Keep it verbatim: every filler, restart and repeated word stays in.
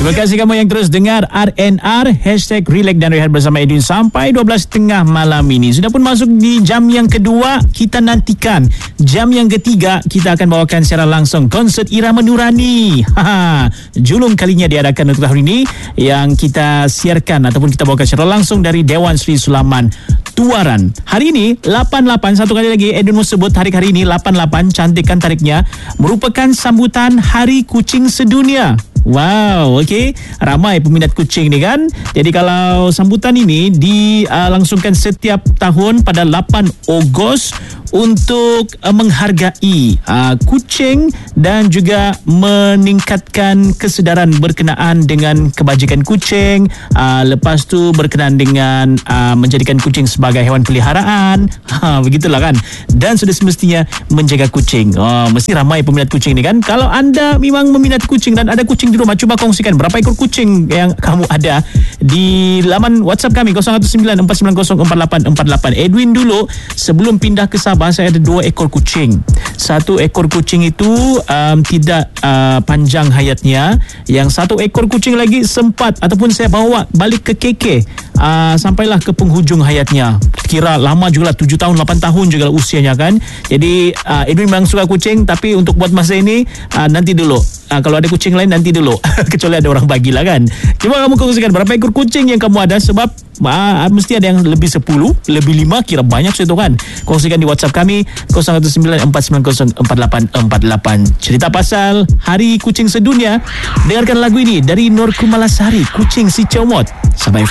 Terima kasih kamu yang terus dengar R N R Hashtag Relax dan Rehat bersama Edwin sampai dua belas tiga puluh malam ini. Sudah pun masuk di jam yang kedua. Kita nantikan jam yang ketiga. Kita akan bawakan secara langsung konsert Irama Nurani. Haha, julung kalinya diadakan untuk tahun ini, yang kita siarkan ataupun kita bawakan secara langsung dari Dewan Sri Sulaman Tuaran. Hari ini lapan lapan, satu kali lagi Edwin mau sebut hari-hari ini lapan lapan, cantikkan tariknya, merupakan sambutan Hari Kucing Sedunia. Wow, okey. Ramai peminat kucing ni kan. Jadi kalau sambutan ini dilangsungkan uh, setiap tahun pada lapan Ogos untuk uh, menghargai uh, kucing dan juga meningkatkan kesedaran berkenaan dengan kebajikan kucing. Uh, lepas tu berkenaan dengan uh, menjadikan kucing sebagai hewan peliharaan. Ha, begitulah kan. Dan sudah semestinya menjaga kucing. Oh, mesti ramai peminat kucing ni kan. Kalau anda memang meminat kucing dan ada kucing di rumah, cuba kongsikan berapa ekor kucing yang kamu ada di laman WhatsApp kami kosong satu sembilan empat sembilan kosong empat lapan empat lapan. Edwin dulu sebelum pindah ke Sabah, saya ada dua ekor kucing. Satu ekor kucing itu um, tidak uh, panjang hayatnya. Yang satu ekor kucing lagi sempat ataupun saya bawa balik ke K K uh, sampailah ke penghujung hayatnya. Kira lama juga lah, tujuh tahun lapan tahun juga lah usianya kan. Jadi uh, Edwin memang suka kucing, tapi untuk buat masa ini uh, nanti dulu. Uh, kalau ada kucing lain nanti dulu. Kecuali ada orang bagilah kan. Cuba kamu kongsikan berapa ekor kucing yang kamu ada, sebab uh, mesti ada yang lebih sepuluh, lebih lima, kira banyak situ kan. Kongsikan di WhatsApp kami kosong satu sembilan empat sembilan kosong empat lapan empat lapan. Cerita pasal Hari Kucing Sedunia. Dengarkan lagu ini dari Nur Kumalasari, Kucing Si Comot. Sampai